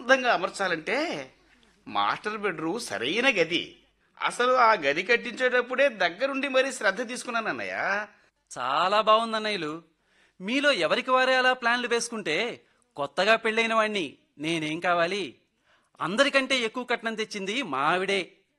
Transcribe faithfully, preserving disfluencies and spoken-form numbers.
యథార్థంగా అమర్చాలంటే master bedroom సరైన గది. అసలు ఆ గది కట్టించేటప్పుడే దగ్గరుండి మరీ శ్రద్ధ తీసుకున్నాను అన్నయ్య. చాలా బాగుందన్నయ్యలు. మీలో ఎవరికి వారే అలా ప్లాన్లు వేసుకుంటే కొత్తగా పెళ్ళైన వాణ్ణి నేనేం కావాలి? అందరికంటే ఎక్కువ కట్నం తెచ్చింది మా ఆవిడే.